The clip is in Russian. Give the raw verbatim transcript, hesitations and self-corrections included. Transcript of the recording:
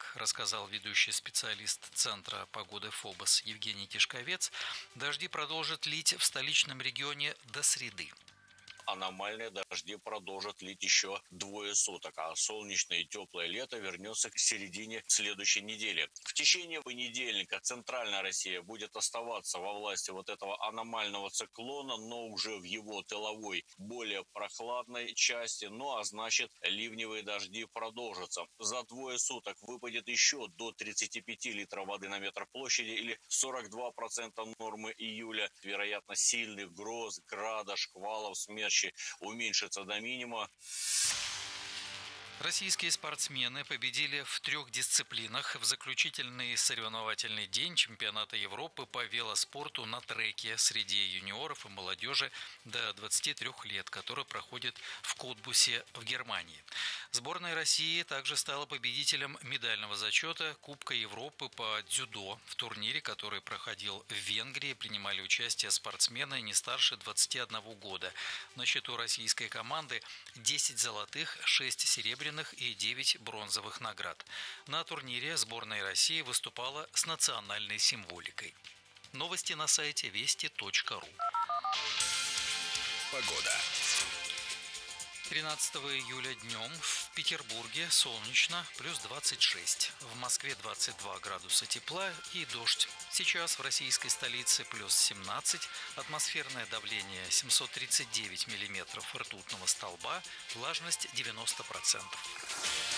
Как рассказал ведущий специалист Центра погоды ФОБОС Евгений Тишковец, дожди продолжат лить в столичном регионе до среды. Аномальные дожди продолжат лить еще двое суток, а солнечное и теплое лето вернется к середине следующей недели. В течение понедельника центральная Россия будет оставаться во власти вот этого аномального циклона, но уже в его тыловой, более прохладной части, ну а значит ливневые дожди продолжатся. За двое суток выпадет еще до тридцати пяти литров воды на метр площади или сорок два процента нормы июля. Вероятность сильных гроз, града, шквалов, смерчей уменьшится до минимума. Российские спортсмены победили в трех дисциплинах в заключительный соревновательный день чемпионата Европы по велоспорту на треке среди юниоров и молодежи до двадцати трёх лет, который проходит в Котбусе в Германии. Сборная России также стала победителем медального зачета Кубка Европы по дзюдо. В турнире, который проходил в Венгрии, принимали участие спортсмены не старше двадцати одного года. На счету российской команды десять золотых, шесть серебряных и девять бронзовых наград. На турнире сборная России выступала с национальной символикой. Новости на сайте вести точка ру. Погода. тринадцатого июля днем в Петербурге солнечно, плюс двадцать шесть. В Москве двадцать два градуса тепла и дождь. Сейчас в российской столице плюс семнадцать. Атмосферное давление семьсот тридцать девять миллиметров ртутного столба. Влажность девяносто процентов.